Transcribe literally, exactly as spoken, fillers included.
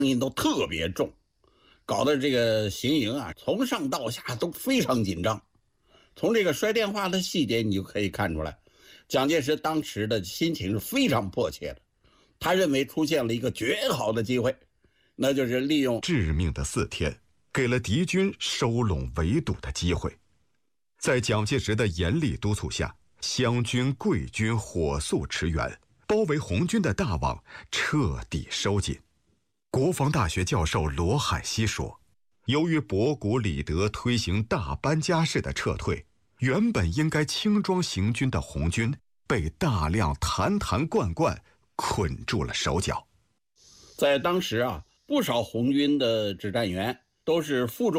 音都特别重，搞得这个行营啊，从上到下都非常紧张。从这个摔电话的细节，你就可以看出来，蒋介石当时的心情是非常迫切的。他认为出现了一个绝好的机会，那就是利用致命的四天，给了敌军收拢围堵的机会。在蒋介石的严厉督促下，湘军、桂军火速驰援，包围红军的大网彻底收紧。国防大学教授罗海西说，由于博古李德推行大搬家式的撤退，原本应该轻装行军的红军被大量坛坛罐罐捆住了手脚。 在当时啊，不少红军的指战员都是负重